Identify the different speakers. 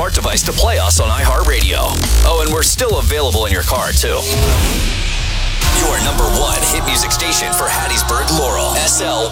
Speaker 1: smart device to play us on iHeartRadio. Oh, and we're still available in your car, too. Your number one hit music station for Hattiesburg, Laurel. SL